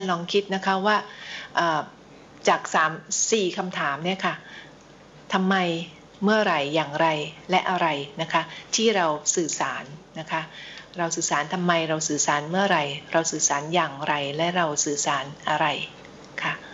ลองคิดนะคะว่าจาก4 คำถามเนี่ยค่ะทำไมเมื่อไหร่อย่างไรและอะไรนะคะที่เราสื่อสารนะคะเราสื่อสารทำไมเราสื่อสารเมื่อไหร่เราสื่อสารอย่างไรและเราสื่อสารอะไร